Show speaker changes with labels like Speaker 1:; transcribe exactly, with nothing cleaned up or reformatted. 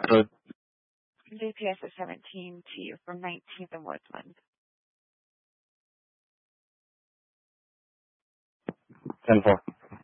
Speaker 1: code?
Speaker 2: J P S is seventeen T from nineteenth and Woodland.
Speaker 1: ten four.